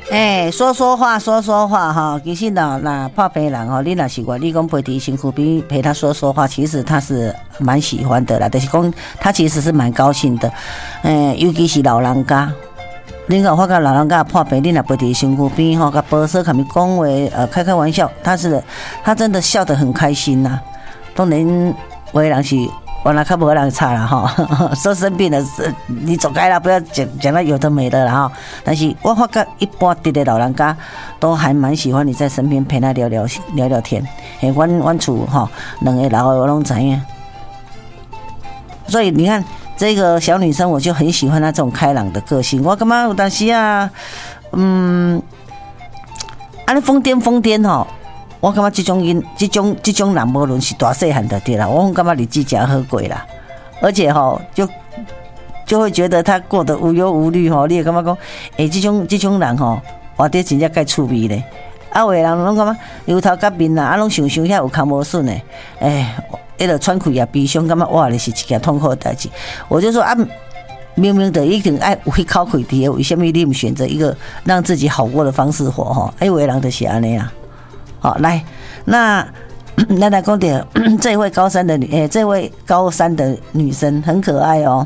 说话哈，其实那怕病人哦，你若是你讲陪伫身躯边陪他说话，其实他是蛮喜欢的啦，就是讲他其实是蛮高兴的，尤其是老人家。你有发觉老人家破病，你若陪伫身躯边吼，甲保守，甲咪讲话，开玩笑，他真的笑得很开心呐。当然，有的人是原来较无人差啦哈，说生病了，你走开啦，不要讲到有的没的啦哈。但是我发觉一般的老人家都还蛮喜欢你在身边陪他聊聊天。阮厝吼两个老的我拢知影，所以你看。这个小女生我就很喜欢她这种开朗的个性，我感觉有当时啊，安尼疯癫吼，我感觉这种人无论是大细汉的对啦，我感觉日子真好过啦，而且吼就会觉得她过得无忧无虑吼，你也感觉讲，这种人吼，活得真正介趣味咧，有的人拢感觉油头甲面啊，拢想遐有空无顺诶，迄个喘气啊，悲伤，感觉哇，就是一件痛苦的代志。我就说啊，明明的一定爱有迄口气的，为什么你唔选择一个让自己好过的方式活吼？有的人就是安尼啊。好，来，那来讲点这位高三的女生很可爱哦。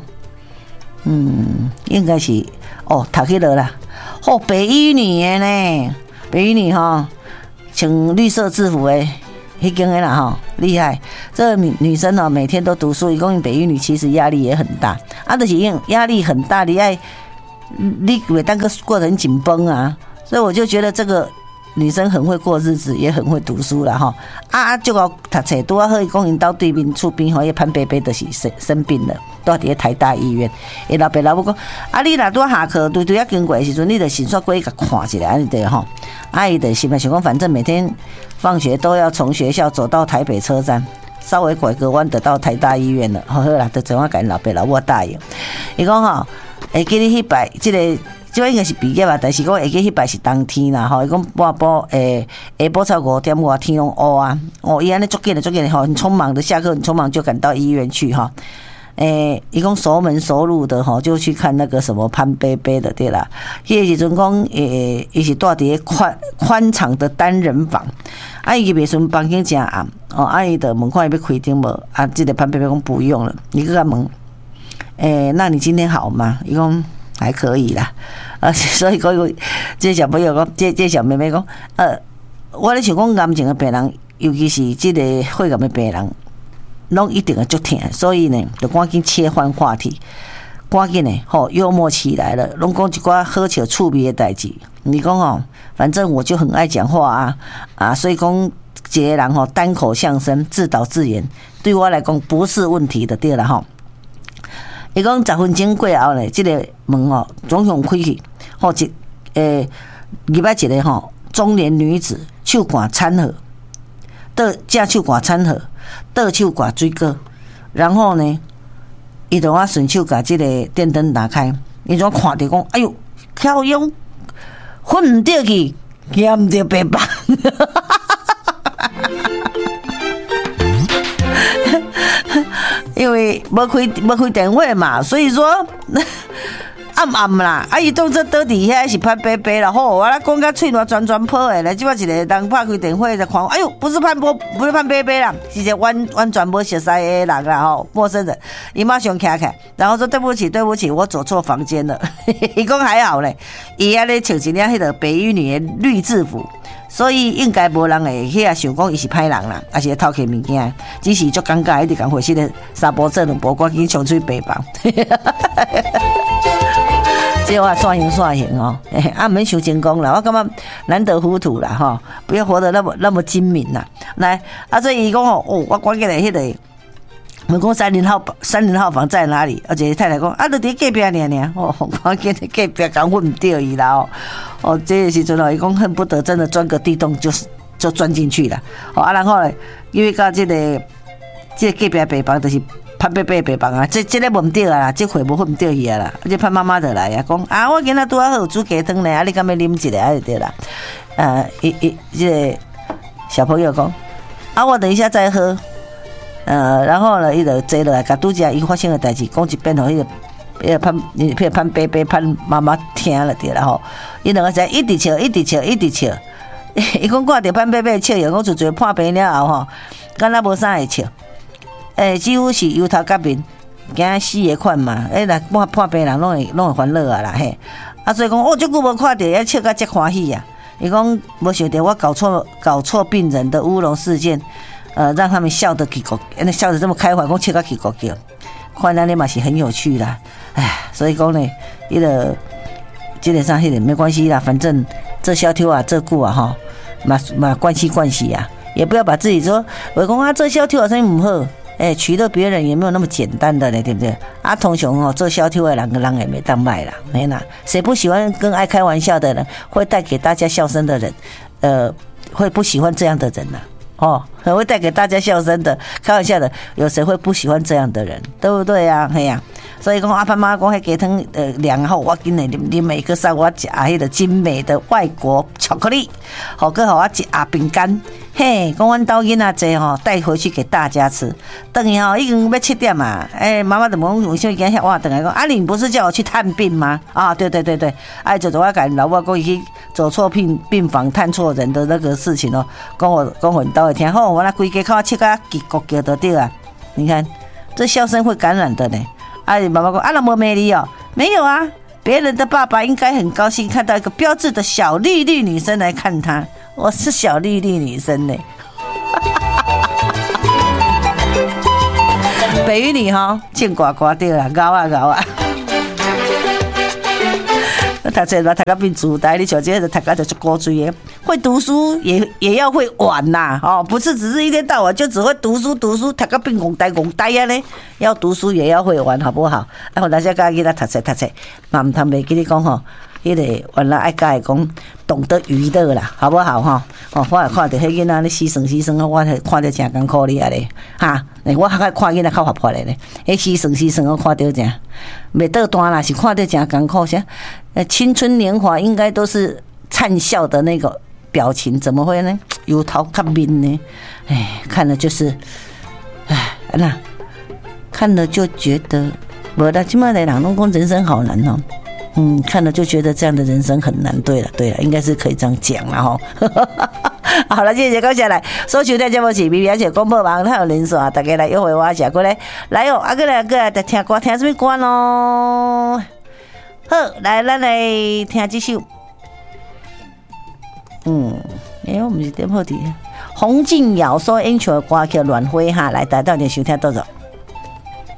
应该是读起了啦。北一女的呢，北一女哈，穿绿色制服的。迄间的啦哈，厉害！这个女生哦，每天都读书，一共北一女其实压力也很大，就是因为压力很大，你每当个过得很紧绷啊，所以我就觉得这个女生很会过日子，也很会读书啦哈。就要读册，拄啊好，伊讲因兜对面厝边吼，迄潘伯伯就是生病了，住伫台大医院。伊老爸老母讲，你若拄下课，对啊经过的时阵，你就先煞过去甲看一下，安尼对吼。伊就心里想讲，反正每天放学都要从学校走到台北车站，稍微拐个弯就到台大医院了。好啦，就怎样甲因老爸老母答应。伊讲吼，会记你迄摆这应该是毕业吧，但是讲会记迄摆是冬天啦吼。伊讲半晡下晡才5点外天拢乌啊，伊安尼足紧的吼，很匆忙的下课，很匆忙就赶到医院去哈。伊讲熟门熟路的吼，就去看那个什么潘伯伯的对啦。迄个时阵讲，伊是住伫宽敞的单人房，伊个袂顺房间真暗，伊就问看伊要开灯无？这个潘伯伯讲不用了，伊个问，那你今天好吗？伊讲还可以啦，所以讲这小朋友讲，这小妹妹讲，我咧想讲癌症的病人，尤其是这个肺癌的病人。拢一定会足疼，所以呢，就赶紧切换话题，赶紧呢，幽默起来了，拢讲一寡好笑趣味的代志。你讲反正我就很爱讲话所以讲一个人单口相声、自导自演，对我来讲不是问题的，对啦伊讲10分钟过后呢，这个门总共开去，入来一个中年女子，手掼餐盒。正手掼餐盒，倒手掼水果，然后呢，伊就我顺手把这个电灯打开，伊就看到讲，哎呦，巧用，混唔掉去，捡唔到白棒，因为无开电话嘛，所以说。暗啦，伊当作倒伫遐是潘伯伯啦，我啦讲甲喙暖转破的，来即摆一个人拍开电话就看，哎呦，不是潘伯伯啦，是一个完全无熟悉的人啦陌生人，伊马上起来，然后说对不起，我走错房间了。伊讲还好咧，伊安尼穿一领迄个北一女的绿制服，所以应该无人会想讲伊是歹人啦，还是偷摕物件，只是足尴尬，一直讲回去的三波这两波，赶紧冲出去白房。这话刷型免想成功啦，我感觉难得糊涂啦不要活得那么精明啦。来所以伊讲我赶紧来迄个，问讲30号房在哪里？而且太太讲就伫隔壁尔，赶紧在隔壁讲混唔掉伊啦这个时阵伊讲恨不得真的钻个地洞就钻进去了然后呢，因为到这个隔壁北房就是。潘伯伯白房这个问唔对啦，这回无混唔对去啦。这潘妈妈就来讲我今仔拄好有煮鸡汤呢，你敢要啉一个就对啦。这个小朋友讲我等一下再喝。然后呢，伊就坐落来，甲拄则伊发生的代志讲一遍，互迄个潘伯伯潘妈妈听了对啦吼，伊两个在一直笑，伊讲看到潘伯伯笑，我就做破病了后吼，敢若无啥会笑，几乎是由头到面惊死的款嘛，来破病人拢会烦恼啊啦嘿，所以讲足久无看到，笑甲遮欢喜啊！伊讲无想到我搞错病人的乌龙事件，让他们笑得起狗，笑得这么开怀，讲笑甲起狗叫，看咱你嘛是很有趣啦，所以讲呢，基本上没关系啦，反正这萧条啊，这久啊哈，嘛关系啊，也不要把自己说，我讲这萧条啊，啥物不好。取乐别人也没有那么简单的嘞，对不对？通常做萧条的人跟人也没当卖啦，没啦。谁不喜欢跟爱开玩笑的人，会带给大家笑声的人，会不喜欢这样的人呢？会带给大家笑声的，开玩笑的，有谁会不喜欢这样的人？对不对啊？嘿呀、所以讲阿潘妈讲迄鸡汤凉后，我今日啉每个上我食迄个精美的外国巧克力，好个好我食饼干。嘿，讲阮兜囡仔济吼，带回去给大家吃。等于吼已经要7点嘛，妈妈怎么为什么今天晚等来讲？你不是叫我去探病吗？对，就我讲老爸讲去走错病房探错人的那个事情哦，讲我兜会听好，我那规家靠切个叽咕叫得对啊！你看这笑声会感染的呢。妈妈讲那么美丽哦，没有啊，别人的爸爸应该很高兴看到一个标致的小绿绿女生来看他。我是小绿绿女生呢，北语女哈，见呱呱对啦，搞啊！读册嘛，读到变主台，你像这个读到就是高追的，会读书也要会玩呐，不是只是一天到晚就只会读书，读到变戆呆啊咧，要读书也要会玩，好不好？然大家家己来读册，嘛唔通袂记你讲吼。迄个原来爱教讲懂得娱乐啦，好不好哈？我也看到迄囡仔咧牺牲，我看到真艰苦哩啊咧哈！我看囡仔较活泼咧，迄牺牲我看到真，袂倒单啦，是看到真艰苦些。青春年华应该都是灿笑的那个表情，怎么会呢？由头到面呢？看了就是，看了就觉得，无啦，即摆的人拢讲人生好难哦。看了就觉得这样的人生很难。对了，应该是可以这样讲了哈。好了，谢谢高下来，所收听节目是 BB 姐广播网，还有连线，大家来约会我下过来，来哦，过来听歌，听什么歌咯？好，来，咱来听这首，我们是点好的，洪敬尧所演唱的歌曲《乱花》哈，来，大家到底收听多少？